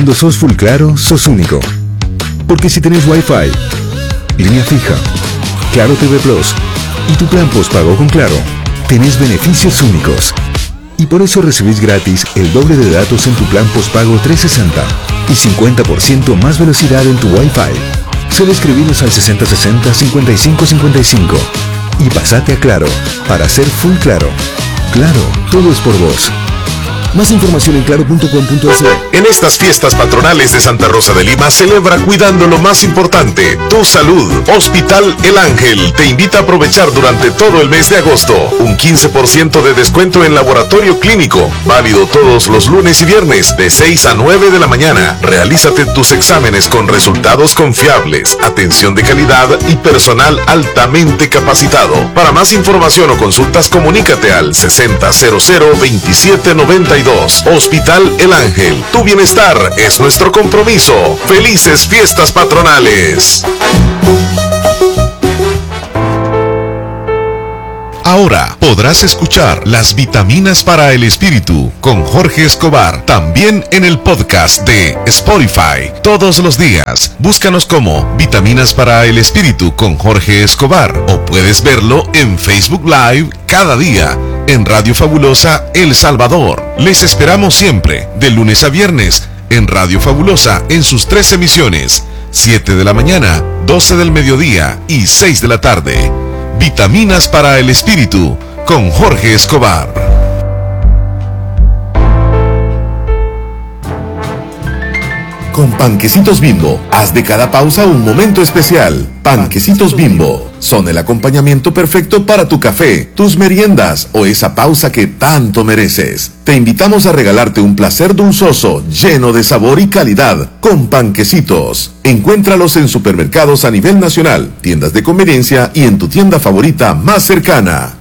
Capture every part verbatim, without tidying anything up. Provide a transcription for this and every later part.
Cuando sos full claro, sos único. Porque si tenés Wi-Fi, línea fija, Claro T V Plus y tu plan postpago con Claro, tenés beneficios únicos. Y por eso recibís gratis el doble de datos en tu plan postpago trescientos sesenta y cincuenta por ciento más velocidad en tu Wi-Fi. Solo escribinos al sesenta sesenta cincuenta y cinco cincuenta y cinco y pasate a Claro para ser full claro. Claro, todo es por vos. Más información en claro punto com punto es. En estas fiestas patronales de Santa Rosa de Lima, celebra cuidando lo más importante, tu salud. Hospital El Ángel te invita a aprovechar durante todo el mes de agosto un quince por ciento de descuento en laboratorio clínico, válido todos los lunes y viernes de seis a nueve de la mañana. Realízate tus exámenes con resultados confiables, atención de calidad y personal altamente capacitado. Para más información o consultas, comunícate al sesenta cero cero veintisiete noventa y dos. Hospital El Ángel, tu bienestar es nuestro compromiso. ¡Felices fiestas patronales! Ahora podrás escuchar Las Vitaminas para el Espíritu con Jorge Escobar, también en el podcast de Spotify. Todos los días, búscanos como Vitaminas para el Espíritu con Jorge Escobar, o puedes verlo en Facebook Live cada día en Radio Fabulosa El Salvador. Les esperamos siempre, de lunes a viernes, en Radio Fabulosa en sus tres emisiones, siete de la mañana, doce del mediodía y seis de la tarde. Vitaminas para el Espíritu, con Jorge Escobar. Con Panquecitos Bimbo, haz de cada pausa un momento especial. Panquecitos Bimbo son el acompañamiento perfecto para tu café, tus meriendas o esa pausa que tanto mereces. Te invitamos a regalarte un placer dulzoso, lleno de sabor y calidad, con Panquecitos. Encuéntralos en supermercados a nivel nacional, tiendas de conveniencia y en tu tienda favorita más cercana.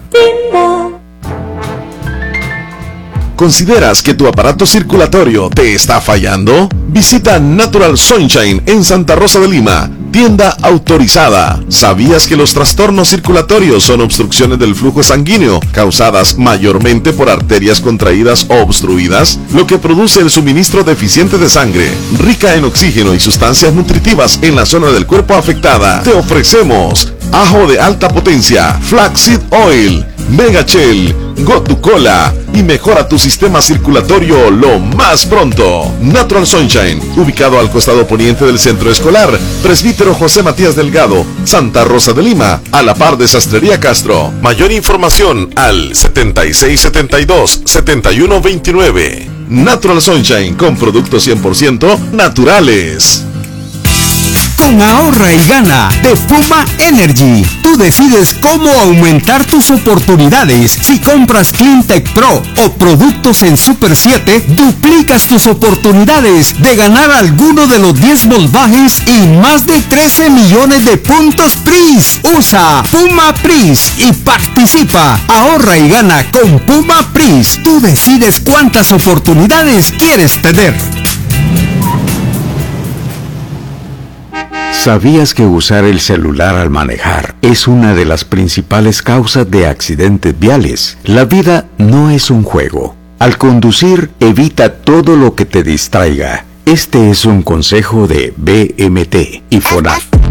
¿Consideras que tu aparato circulatorio te está fallando? Visita Natural Sunshine en Santa Rosa de Lima, tienda autorizada. ¿Sabías que los trastornos circulatorios son obstrucciones del flujo sanguíneo causadas mayormente por arterias contraídas o obstruidas, lo que produce el suministro deficiente de sangre, rica en oxígeno y sustancias nutritivas en la zona del cuerpo afectada? Te ofrecemos ajo de alta potencia, Flaxseed Oil, Megachel, Gotu-Cola y mejora tu sistema circulatorio lo más pronto. Natural Sunshine, ubicado al costado poniente del centro escolar, Presbítero José Matías Delgado, Santa Rosa de Lima, a la par de Sastrería Castro. Mayor información al setenta y seis setenta y dos setenta y uno veintinueve. Natural Sunshine, con productos cien por ciento naturales. Con Ahorra y Gana de Puma Energy, tú decides cómo aumentar tus oportunidades. Si compras Cleantech Pro o productos en Super siete, duplicas tus oportunidades de ganar alguno de los diez voltajes y más de trece millones de puntos P R I S. Usa Puma P R I S y participa. Ahorra y gana con Puma P R I S. Tú decides cuántas oportunidades quieres tener. ¿Sabías que usar el celular al manejar es una de las principales causas de accidentes viales? La vida no es un juego. Al conducir, evita todo lo que te distraiga. Este es un consejo de B M T y FONAF.